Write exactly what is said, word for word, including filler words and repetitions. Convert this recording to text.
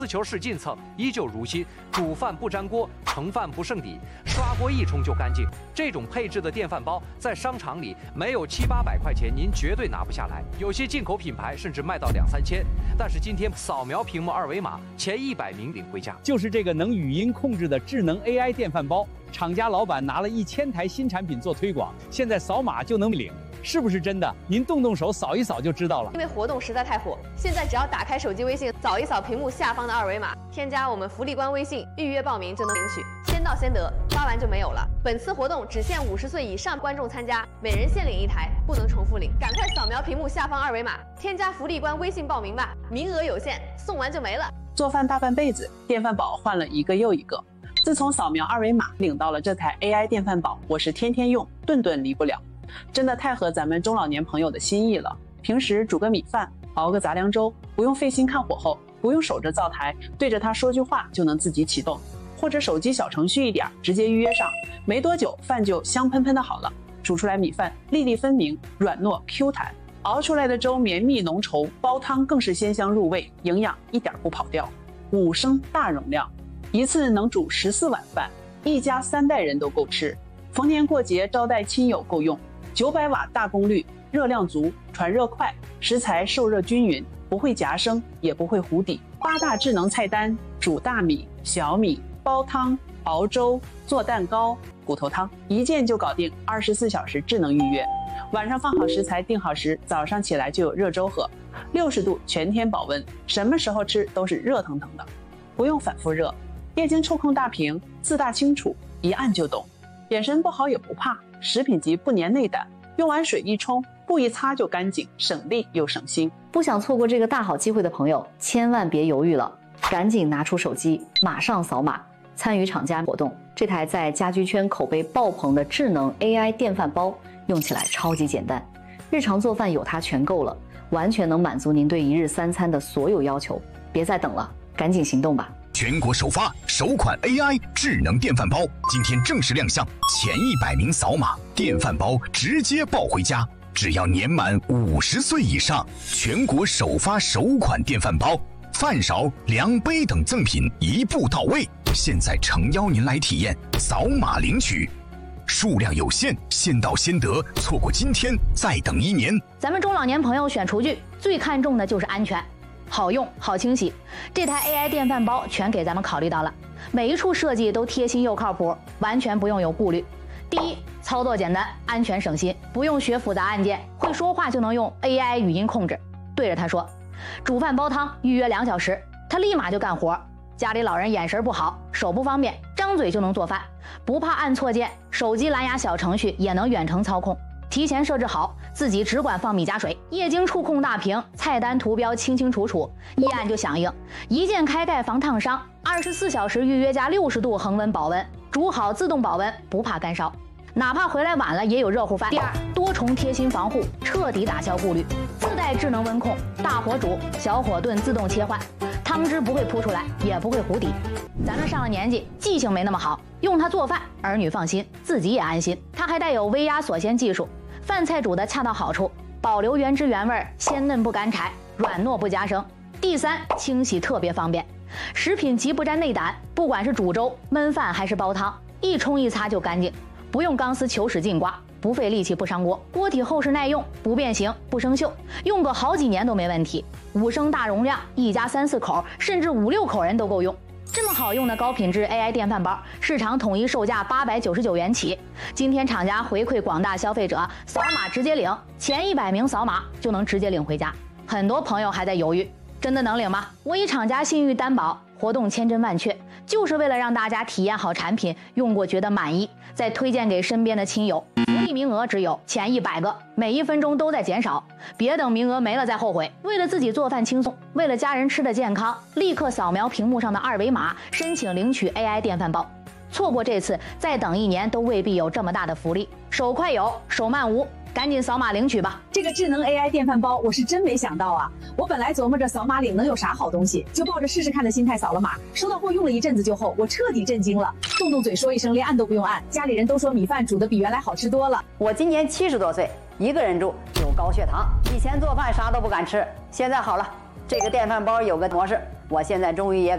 自求试劲蹭依旧如新，煮饭不粘锅，盛饭不剩底，刷锅一冲就干净。这种配置的电饭煲在商场里没有七八百块钱，您绝对拿不下来。有些进口品牌甚至卖到两三千。但是今天扫描屏幕二维码，前一百名领回家。 就是这个能语音控制的智能 A I 电饭煲，厂家老板拿了一千台新产品做推广，现在扫码就能领。是不是真的？您动动手扫一扫就知道了。 因为活动实在太火，现在只要打开手机微信，扫一扫屏幕下方的二维码，添加我们福利官微信，预约报名就能领取，先到先得，发完就没有了。本次活动只限五十岁以上观众参加，每人限领一台，不能重复领。赶快扫描屏幕下方二维码，添加福利官微信报名吧，名额有限，送完就没了。 做饭大半辈子，电饭煲换了一个又一个。自从扫描二维码领到了这台 A I 电饭煲，我是天天用，顿顿离不了。真的太合咱们中老年朋友的心意了。平时煮个米饭，熬个杂粮粥，不用费心看火候，不用守着灶台，对着它说句话就能自己启动，或者手机小程序一点，直接预约上，没多久饭就香喷喷的好了。煮出来米饭粒粒分明，软糯 Q 弹，熬出来的粥绵密浓稠，煲汤更是鲜香入味，营养一点不跑掉。五升大容量，一次能煮十四碗饭，一家三代人都够吃，逢年过节招待亲友够用。九百瓦大功率，热量足，传热快，食材受热均匀，不会夹生，也不会糊底。八大智能菜单：煮大米、小米、煲汤、熬粥、做蛋糕、骨头汤，一键就搞定。二十四小时智能预约，晚上放好食材定好时，早上起来就有热粥喝。六十度全天保温，什么时候吃都是热腾腾的，不用反复热。液晶触控大屏，字大清楚，一按就懂。眼神不好也不怕，食品级不粘内胆，用完水一冲，布一擦就干净，省力又省心。 不想错过这个大好机会的朋友，千万别犹豫了，赶紧拿出手机，马上扫码参与厂家活动。这台在家居圈口碑爆棚的智能 A I 电饭煲，用起来超级简单，日常做饭有它全够了，完全能满足您对一日三餐的所有要求。别再等了，赶紧行动吧！ 全国首发首款 A I 智能电饭煲，今天正式亮相，前一百名扫码，电饭煲直接抱回家。只要年满五十岁以上，全国首发首款电饭煲，饭勺、量杯等赠品一步到位。现在诚邀您来体验，扫码领取，数量有限，先到先得，错过今天再等一年。 咱们中老年朋友选厨具最看重的就是安全。好用好清洗，这台 A I 电饭煲全给咱们考虑到了，每一处设计都贴心又靠谱，完全不用有顾虑。第一，操作简单，安全省心，不用学复杂按键，会说话就能用 A I 语音控制，对着它说煮饭煲汤，预约两小时，它立马就干活。家里老人眼神不好，手不方便，张嘴就能做饭，不怕按错键，手机蓝牙小程序也能远程操控。提前设置好，自己只管放米加水，液晶触控大屏，菜单图标清清楚楚，一按就响应，一键开盖防烫伤，二十四小时预约加六十度恒温保温，煮好自动保温，不怕干烧，哪怕回来晚了也有热乎饭。第二，多重贴心防护，彻底打消顾虑，自带智能温控，大火煮，小火炖自动切换，汤汁不会扑出来，也不会糊底。咱们上了年纪，记性没那么好，用它做饭，儿女放心，自己也安心。它还带有微压锁鲜技术，饭菜煮的恰到好处，保留原汁原味，鲜嫩不干柴，软糯不夹生。第三，清洗特别方便，食品级不沾内胆，不管是煮粥、焖饭还是煲汤，一冲一擦就干净，不用钢丝球使劲刮，不费力气不伤锅，锅体厚实耐用，不变形不生锈，用个好几年都没问题。五升大容量，一家三四口甚至五六口人都够用。这么好用的高品质 A I 电饭煲，市场统一售价八百九十九元起。今天厂家回馈广大消费者，扫码直接领，前一百名扫码就能直接领回家。很多朋友还在犹豫，真的能领吗？我以厂家信誉担保，活动千真万确，就是为了让大家体验好产品，用过觉得满意，再推荐给身边的亲友。福利名额只有前一百个，每一分钟都在减少，别等名额没了再后悔。为了自己做饭轻松，为了家人吃的健康，立刻扫描屏幕上的二维码，申请领取 A I 电饭煲。错过这次，再等一年都未必有这么大的福利。手快有，手慢无，赶紧扫码领取吧！ 这个智能 A I 电饭煲，我是真没想到啊！我本来琢磨着扫码领能有啥好东西，就抱着试试看的心态扫了码。收到货用了一阵子就后，我彻底震惊了，动动嘴说一声，连按都不用按。家里人都说米饭煮的比原来好吃多了。 我今年七十多岁，一个人住，有高血糖，以前做饭啥都不敢吃，现在好了。这个电饭煲有个模式，我现在终于也敢。